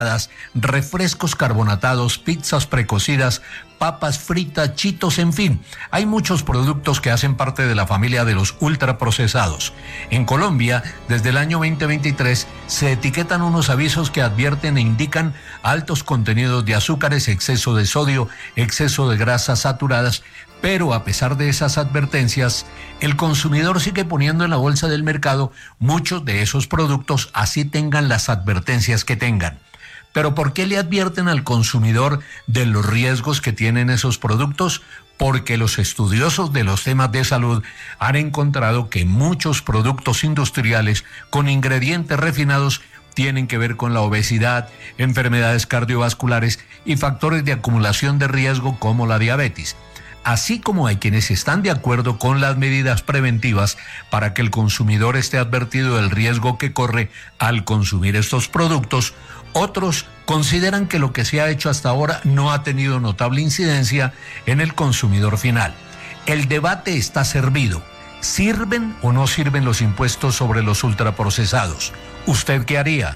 refrescos carbonatados, pizzas precocidas, papas fritas, chitos, en fin. Hay muchos productos que hacen parte de la familia de los ultraprocesados. En Colombia, desde el año 2023, se etiquetan unos avisos que advierten e indican altos contenidos de azúcares, exceso de sodio, exceso de grasas saturadas, pero a pesar de esas advertencias, el consumidor sigue poniendo en la bolsa del mercado muchos de esos productos, así tengan las advertencias que tengan. ¿Pero por qué le advierten al consumidor de los riesgos que tienen esos productos? Porque los estudiosos de los temas de salud han encontrado que muchos productos industriales con ingredientes refinados tienen que ver con la obesidad, enfermedades cardiovasculares y factores de acumulación de riesgo como la diabetes. Así como hay quienes están de acuerdo con las medidas preventivas para que el consumidor esté advertido del riesgo que corre al consumir estos productos, otros consideran que lo que se ha hecho hasta ahora no ha tenido notable incidencia en el consumidor final. El debate está servido. ¿Sirven o no sirven los impuestos sobre los ultraprocesados? ¿Usted qué haría?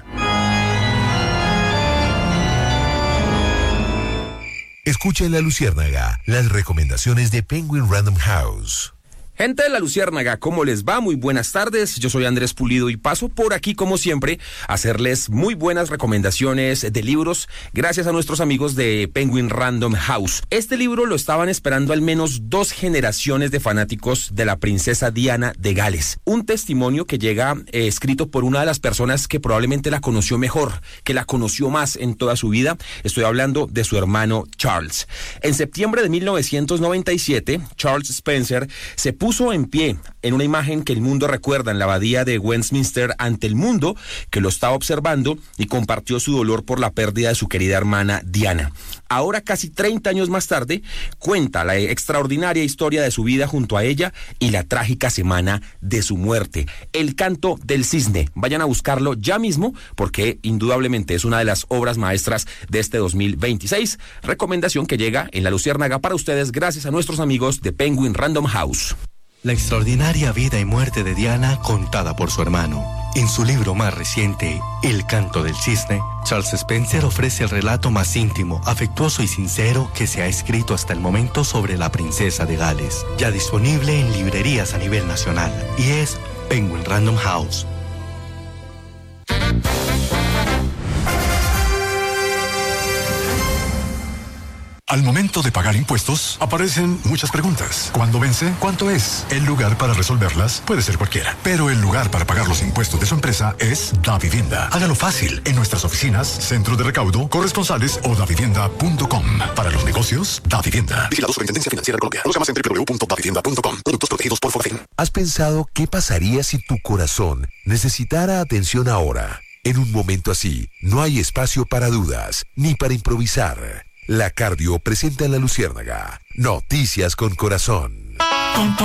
Escucha en La Luciérnaga las recomendaciones de Penguin Random House. Gente de La Luciérnaga, ¿cómo les va? Muy buenas tardes, yo soy Andrés Pulido y paso por aquí como siempre a hacerles muy buenas recomendaciones de libros gracias a nuestros amigos de Penguin Random House. Este libro lo estaban esperando al menos 2 generaciones de fanáticos de la princesa Diana de Gales. Un testimonio que llega escrito por una de las personas que probablemente la conoció mejor, que la conoció más en toda su vida. Estoy hablando de su hermano Charles. En septiembre de 1997, Charles Spencer se puso en pie en una imagen que el mundo recuerda en la abadía de Westminster ante el mundo que lo estaba observando y compartió su dolor por la pérdida de su querida hermana Diana. Ahora, casi 30 años más tarde, cuenta la extraordinaria historia de su vida junto a ella y la trágica semana de su muerte. El canto del cisne. Vayan a buscarlo ya mismo porque indudablemente es una de las obras maestras de este 2026. Recomendación que llega en La Luciérnaga para ustedes gracias a nuestros amigos de Penguin Random House. La extraordinaria vida y muerte de Diana contada por su hermano. En su libro más reciente, El canto del cisne, Charles Spencer ofrece el relato más íntimo, afectuoso y sincero que se ha escrito hasta el momento sobre la princesa de Gales. Ya disponible en librerías a nivel nacional y es Penguin Random House. Al momento de pagar impuestos, aparecen muchas preguntas. ¿Cuándo vence? ¿Cuánto es? El lugar para resolverlas puede ser cualquiera, pero el lugar para pagar los impuestos de su empresa es Davivienda. Hágalo fácil en nuestras oficinas, centros de recaudo, corresponsales o davivienda.com. Para los negocios, Davivienda. Vigilado Superintendencia Financiera de Colombia. Conozca más en www.davivienda.com. Productos protegidos por Fogafín. ¿Has pensado qué pasaría si tu corazón necesitara atención ahora? En un momento así, no hay espacio para dudas, ni para improvisar. La Cardio presenta en La Luciérnaga Noticias con Corazón.